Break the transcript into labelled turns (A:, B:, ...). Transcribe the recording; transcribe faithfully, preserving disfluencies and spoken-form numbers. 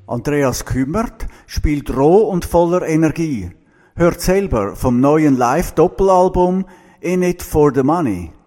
A: Andreas Kümmert spielt roh und voller Energie. Hört selber vom neuen Live-Doppelalbum In It For The Money.